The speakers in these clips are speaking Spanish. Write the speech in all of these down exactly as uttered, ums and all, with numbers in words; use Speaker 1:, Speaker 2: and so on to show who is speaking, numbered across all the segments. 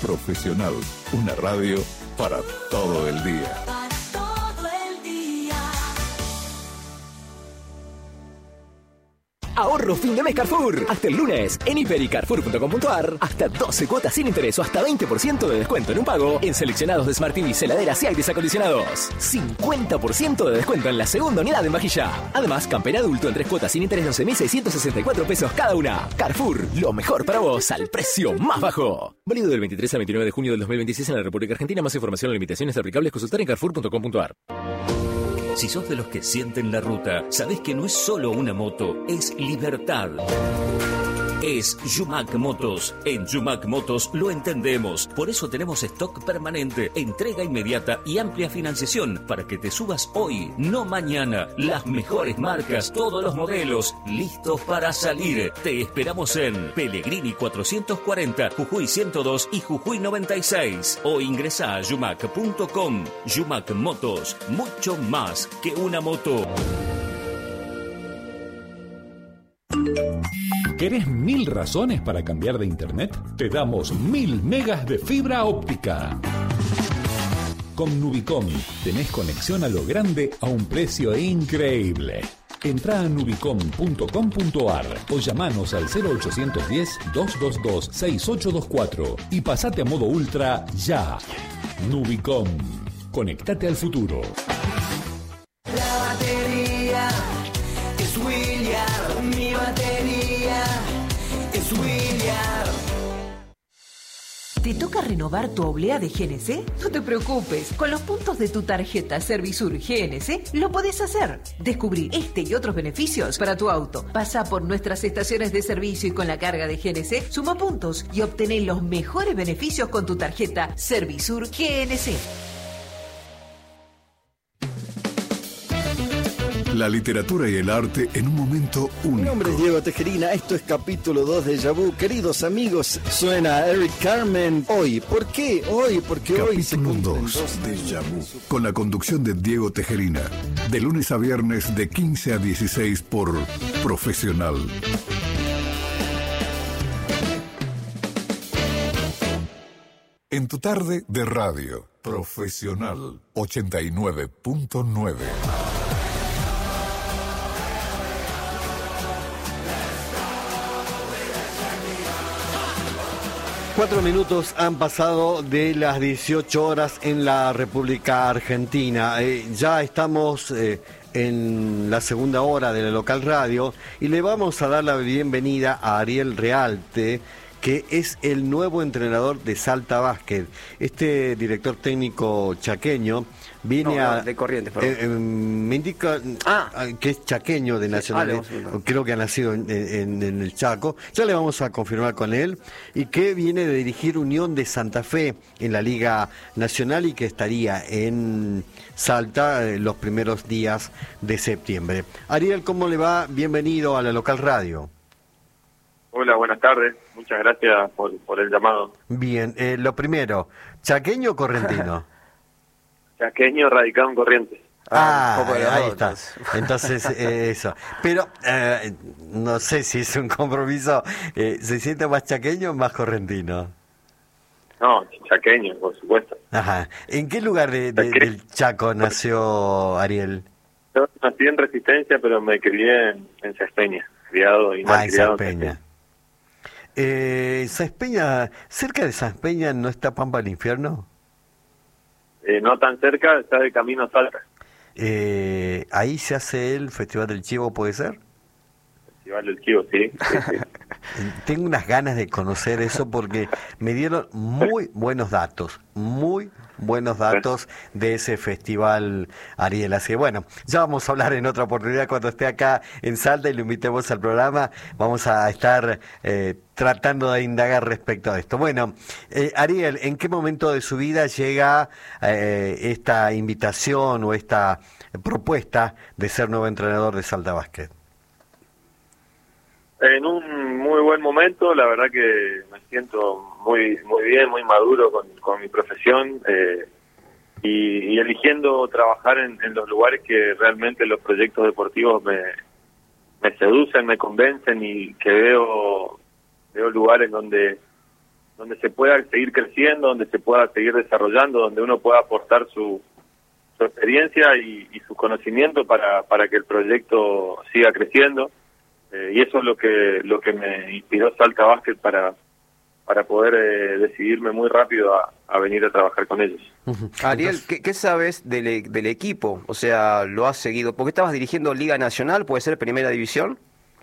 Speaker 1: Profesional, una radio para todo el día.
Speaker 2: Ahorro fin de mes Carrefour. Hasta el lunes, en hiper y carrefour punto com punto ar, hasta doce cuotas sin interés o hasta veinte por ciento de descuento en un pago en seleccionados de Smart T V, heladeras y aires acondicionados. cincuenta por ciento de descuento en la segunda unidad en vajilla. Además, camper adulto en tres cuotas sin interés de once mil seiscientos sesenta y cuatro pesos cada una. Carrefour, lo mejor para vos al precio más bajo. Válido del veintitrés al veintinueve de junio del dos mil veintiséis en la República Argentina. Más información o limitaciones aplicables consultar en carrefour punto com punto ar.
Speaker 3: Si sos de los que sienten la ruta, sabés que no es solo una moto, es libertad. Es Yumac Motos. En Yumac Motos lo entendemos. Por eso tenemos stock permanente, entrega inmediata y amplia financiación para que te subas hoy, no mañana. Las mejores marcas, todos los modelos, listos para salir. Te esperamos en Pellegrini cuatrocientos cuarenta, Jujuy ciento dos y Jujuy noventa y seis. O ingresa a yumac punto com. Yumac Motos, mucho más que una moto.
Speaker 4: ¿Querés mil razones para cambiar de internet? Te damos mil megas de fibra óptica. Con Nubicom tenés conexión a lo grande a un precio increíble. Entrá a nubicom punto com punto ar o llamanos al cero ochocientos diez, doscientos veintidós, sesenta y ocho veinticuatro y pasate a modo ultra ya. Nubicom. Conectate al futuro.
Speaker 5: La batería es William, mi batería es William.
Speaker 6: ¿Te toca renovar tu oblea de G N C? No te preocupes, con los puntos de tu tarjeta Servisur G N C lo podés hacer. Descubrí este y otros beneficios para tu auto. Pasa por nuestras estaciones de servicio y con la carga de G N C suma puntos y obtené los mejores beneficios con tu tarjeta Servisur G N C.
Speaker 1: La literatura y el arte en un momento único.
Speaker 7: Mi nombre es Diego Tejerina, esto es capítulo dos de Déjà Vu. Queridos amigos, suena Eric Carmen hoy. ¿Por qué hoy? Porque
Speaker 1: capítulo
Speaker 7: hoy se cumplen
Speaker 1: dos
Speaker 7: dos
Speaker 1: de Déjà Vu, con la conducción de Diego Tejerina, de lunes a viernes de quince a dieciséis por Profesional. En tu tarde de radio, Profesional ochenta y nueve punto nueve.
Speaker 8: Cuatro minutos han pasado de las dieciocho horas en la República Argentina. Eh, ya estamos eh, en la segunda hora de la local radio y le vamos a dar la bienvenida a Ariel Realte, que es el nuevo entrenador de Salta Básquet. Este director técnico chaqueño viene
Speaker 9: no,
Speaker 8: a...
Speaker 9: No, de Corrientes,
Speaker 8: eh, eh, me indica ah. que es chaqueño de nacionalidad, sí, ah, creo que ha nacido en, en, en el Chaco. Ya le vamos a confirmar con él. Y que viene de dirigir Unión de Santa Fe en la Liga Nacional y que estaría en Salta eh, los primeros días de septiembre. Ariel, ¿cómo le va? Bienvenido a la local radio.
Speaker 10: Hola, buenas tardes. Muchas gracias por, por el llamado.
Speaker 8: Bien, eh, lo primero, ¿chaqueño o correntino?
Speaker 10: Chaqueño, radicado en Corrientes.
Speaker 8: Ah, ah ahí está. Entonces, eh, eso. Pero, eh, no sé si es un compromiso. Eh, ¿Se siente más chaqueño o más correntino?
Speaker 10: No, chaqueño, por supuesto.
Speaker 8: Ajá. ¿En qué lugar de, de, del Chaco nació Ariel?
Speaker 10: Yo nací en Resistencia, pero me crié en, en Saspeña, criado y
Speaker 8: Ah, en
Speaker 10: criado
Speaker 8: Saspeña. Eh, Saspeña, cerca de Saspeña, ¿no está Pampa del Infierno?
Speaker 10: Eh, no tan cerca, está de camino a Salta.
Speaker 8: Eh, ¿Ahí se hace el Festival del Chivo, puede ser?
Speaker 10: Festival del Chivo, sí. sí, sí.
Speaker 8: Tengo unas ganas de conocer eso porque me dieron muy buenos datos, muy buenos datos de ese festival, Ariel. Así que bueno, ya vamos a hablar en otra oportunidad cuando esté acá en Salta y lo invitemos al programa. Vamos a estar eh, tratando de indagar respecto a esto. Bueno, eh, Ariel, ¿en qué momento de su vida llega eh, esta invitación o esta propuesta de ser nuevo entrenador de Salta Básquet?
Speaker 10: En un muy buen momento, la verdad que me siento muy muy bien, muy maduro con, con mi profesión eh, y, y eligiendo trabajar en, en los lugares que realmente los proyectos deportivos me, me seducen, me convencen y que veo veo lugares donde donde se pueda seguir creciendo, donde se pueda seguir desarrollando, donde uno pueda aportar su, su experiencia y, y su conocimiento para, para que el proyecto siga creciendo. Eh, y eso es lo que lo que me inspiró Salta Básquet para para poder eh, decidirme muy rápido a, a venir a trabajar con ellos.
Speaker 9: Uh-huh. Ariel, ¿qué, qué sabes del, e- del equipo? O sea, ¿lo has seguido? ¿Por qué estabas dirigiendo Liga Nacional? ¿Puede ser Primera División?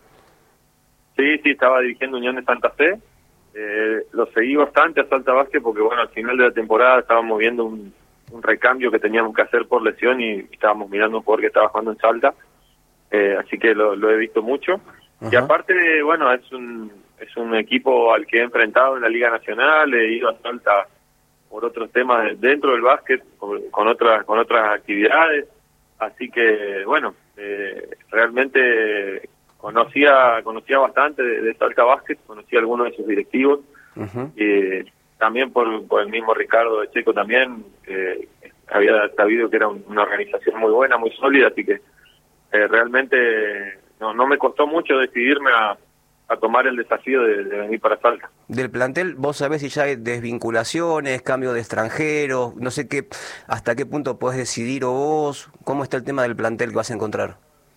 Speaker 10: Sí, sí, estaba dirigiendo Unión de Santa Fe. Eh, lo seguí bastante a Salta Básquet porque, bueno, al final de la temporada estábamos viendo un, un recambio que teníamos que hacer por lesión y estábamos mirando un jugador que estaba jugando en Salta. Eh, así que lo, lo he visto mucho. Uh-huh. Y aparte, bueno, es un es un equipo al que he enfrentado en la Liga Nacional, he ido a Salta por otros temas dentro del básquet, con, con otras con otras actividades. Así que, bueno, eh, realmente conocía conocía bastante de, de Salta Básquet, conocía a algunos de sus directivos. Uh-huh. Eh, también por, por el mismo Ricardo de Checo también, que había sabido que era un, una organización muy buena, muy sólida, así que eh, realmente no, no me costó mucho decidirme a, a tomar el desafío de, de venir para Salta.
Speaker 9: Del plantel, ¿vos sabés si ya hay desvinculaciones, cambio de extranjeros? No sé qué, hasta qué punto podés decidir o vos, ¿cómo está el tema del plantel que vas a encontrar?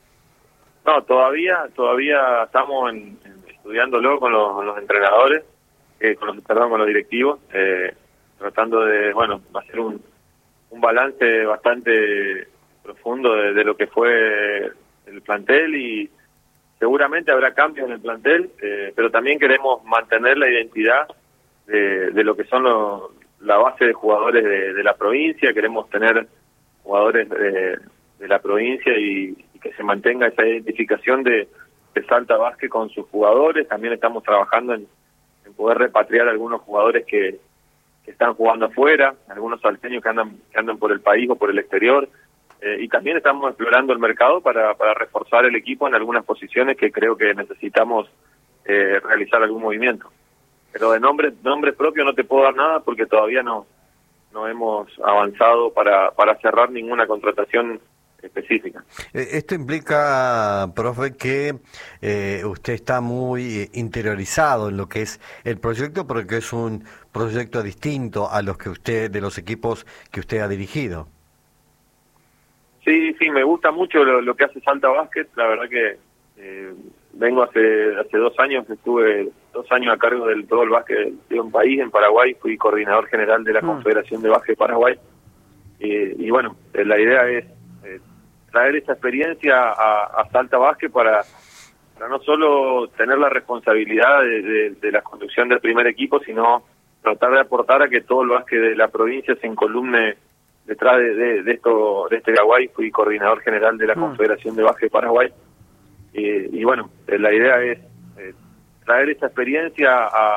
Speaker 10: No, todavía todavía estamos en, en estudiándolo con los, con los entrenadores, eh, con los, perdón, con los directivos, eh, tratando de, bueno, hacer un, un balance bastante profundo de, de lo que fue el plantel y seguramente habrá cambios en el plantel, eh, pero también queremos mantener la identidad de, de lo que son los, la base de jugadores de, de la provincia, queremos tener jugadores de, de la provincia y, y que se mantenga esa identificación de, de Salta Básquet con sus jugadores. También estamos trabajando en, en poder repatriar algunos jugadores que, que están jugando afuera, algunos salteños que andan, que andan por el país o por el exterior. Eh, y también estamos explorando el mercado para, para reforzar el equipo en algunas posiciones que creo que necesitamos eh, realizar algún movimiento. Pero de nombre, nombre propio no te puedo dar nada porque todavía no, no hemos avanzado para, para cerrar ninguna contratación específica.
Speaker 8: Esto implica, profe, que eh, usted está muy interiorizado en lo que es el proyecto porque es un proyecto distinto a los que usted, de los equipos que usted ha dirigido.
Speaker 10: Sí, sí, me gusta mucho lo, lo que hace Salta Básquet. La verdad que eh, vengo hace hace dos años, estuve dos años a cargo del todo el básquet de un país, en Paraguay, fui coordinador general de la mm. Confederación de Básquet Paraguay. Y, y bueno, eh, la idea es eh, traer esa experiencia a, a Salta Básquet para, para no solo tener la responsabilidad de, de, de la conducción del primer equipo, sino tratar de aportar a que todo el básquet de la provincia se encolumne detrás de, de, de esto de este Paraguay. Fui coordinador general de la mm. Confederación de Básquet Paraguay y, y bueno, la idea es eh, traer esa experiencia a,